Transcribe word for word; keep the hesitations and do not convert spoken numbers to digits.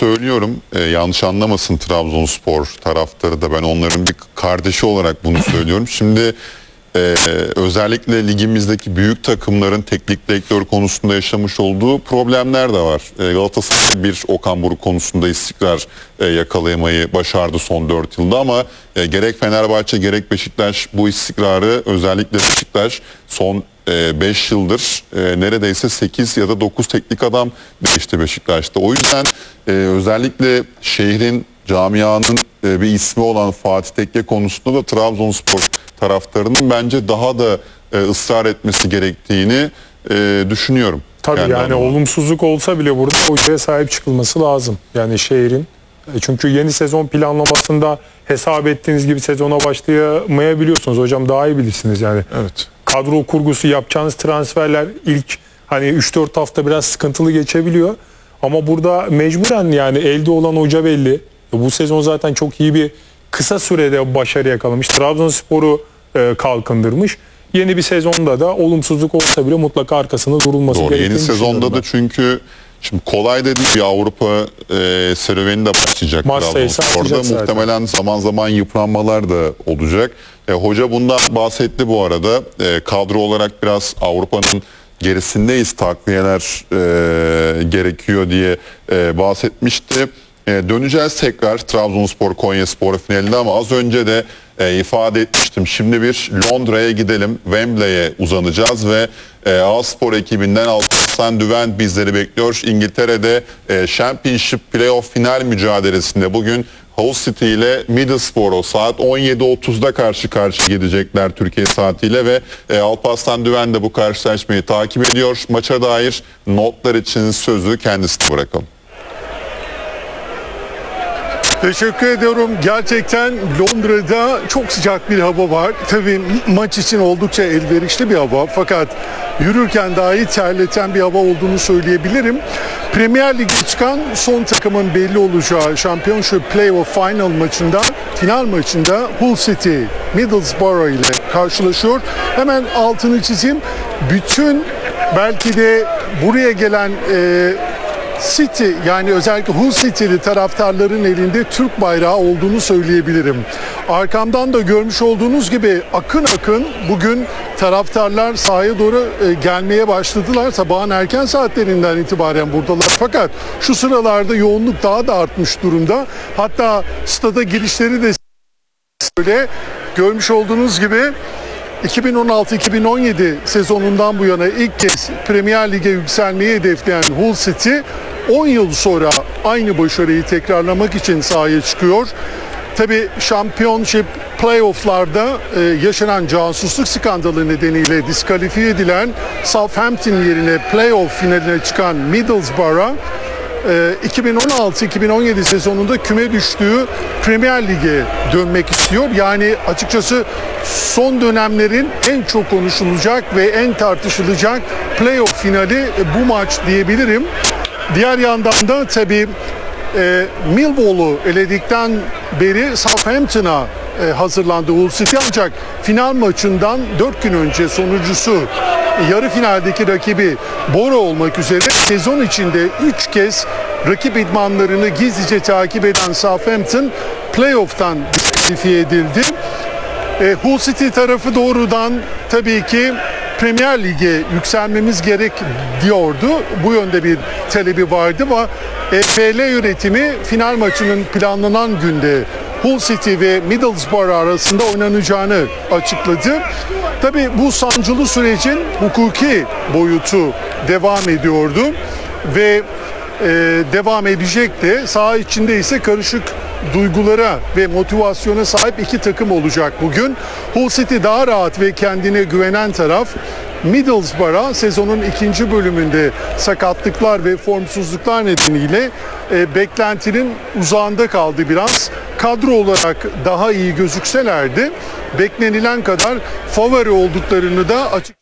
söylüyorum. Ee, yanlış anlamasın Trabzonspor taraftarı da, ben onların bir kardeşi olarak bunu söylüyorum. Şimdi e, özellikle ligimizdeki büyük takımların teknik direktör konusunda yaşamış olduğu problemler de var. E, Galatasaray bir Okan Buruk konusunda istikrar e, yakalayamayı başardı son dört yılda ama e, gerek Fenerbahçe gerek Beşiktaş bu istikrarı, özellikle Beşiktaş son beş yıldır e, neredeyse sekiz ya da dokuz teknik adam değişti Beşiktaş'ta. O yüzden e, özellikle şehrin, camianın e, bir ismi olan Fatih Tekke konusunda da Trabzonspor taraftarının bence daha da e, ısrar etmesi gerektiğini e, düşünüyorum. Tabii yani adıma. olumsuzluk olsa bile burada hocaya sahip çıkılması lazım. Yani şehrin. Çünkü yeni sezon planlamasında hesap ettiğiniz gibi sezona başlayamayabiliyorsunuz. Hocam daha iyi bilirsiniz yani. Evet. Kadro kurgusu, yapacağınız transferler ilk hani üç dört hafta biraz sıkıntılı geçebiliyor. Ama burada mecburen yani elde olan hoca belli. Bu sezon zaten çok iyi bir kısa sürede başarı yakalamış. Trabzonspor'u e, kalkındırmış. Yeni bir sezonda da olumsuzluk olsa bile mutlaka arkasında durulması Doğru. gerektiğini Yeni sezonda da çünkü şimdi kolay da bir Avrupa e, serüveni de başlayacak Trabzonspor'da. Muhtemelen zaman zaman yıpranmalar da olacak. E, hoca bundan bahsetti bu arada. E, kadro olarak biraz Avrupa'nın gerisindeyiz, takviyeler e, gerekiyor diye e, bahsetmişti. E, döneceğiz tekrar Trabzonspor Konyaspor finalinde ama az önce de e, ifade etmiştim. Şimdi bir Londra'ya gidelim, Wembley'e uzanacağız ve e, A-Spor ekibinden Alparslan Düven bizleri bekliyor. İngiltere'de e, Championship Playoff final mücadelesinde bugün Hull City ile Middlesbrough saat on yedi otuzda karşı karşıya gidecekler Türkiye saatiyle ve e, Alparslan Düven de bu karşılaşmayı takip ediyor. Maça dair notlar için sözü kendisine bırakalım. Teşekkür ediyorum. Gerçekten Londra'da çok sıcak bir hava var. Tabii maç için oldukça elverişli bir hava. Fakat yürürken dahi terleten bir hava olduğunu söyleyebilirim. Premier Lig'e çıkan son takımın belli olacağı Championship Playoff Final maçında, final maçında Hull City Middlesbrough ile karşılaşıyor. Hemen altını çizeyim. Bütün belki de buraya gelen e, City, yani özellikle Hull City'li taraftarların elinde Türk bayrağı olduğunu söyleyebilirim. Arkamdan da görmüş olduğunuz gibi akın akın bugün taraftarlar sahaya doğru gelmeye başladılar. Sabahın erken saatlerinden itibaren buradalar. Fakat şu sıralarda yoğunluk daha da artmış durumda. Hatta stada girişleri de öyle. Görmüş olduğunuz gibi iki bin on altı iki bin on yedi sezonundan bu yana ilk kez Premier Lig'e yükselmeyi hedefleyen Hull City on yıl sonra aynı başarıyı tekrarlamak için sahaya çıkıyor. Tabii Championship Playoff'larda e, yaşanan casusluk skandalı nedeniyle diskalifiye edilen Southampton yerine playoff finaline çıkan Middlesbrough iki bin on altı iki bin on yedi sezonunda küme düştüğü Premier Lig'e dönmek istiyor. Yani açıkçası son dönemlerin en çok konuşulacak ve en tartışılacak playoff finali bu maç diyebilirim. Diğer yandan da tabii e, Millwall'u eledikten beri Southampton'a e, hazırlandı Hull City, ancak final maçından dört gün önce sonuncusu yarı finaldeki rakibi Boro olmak üzere sezon içinde üç kez rakip idmanlarını gizlice takip eden Southampton playoff'tan diskalifiye edildi. E, Hull City tarafı doğrudan tabii ki Premier Lig'e yükselmemiz gerek diyordu. Bu yönde bir talebi vardı ama E F L yönetimi final maçının planlanan günde Hull City ve Middlesbrough arasında oynanacağını açıkladı. Tabii bu sancılı sürecin hukuki boyutu devam ediyordu ve e, devam edecek de. Saha içinde ise karışık duygulara ve motivasyona sahip iki takım olacak bugün. Hull City daha rahat ve kendine güvenen taraf. Middlesbrough sezonun ikinci bölümünde sakatlıklar ve formsuzluklar nedeniyle e, beklentinin uzağında kaldı biraz. Kadro olarak daha iyi gözükselerdi beklenilen kadar favori olduklarını da açık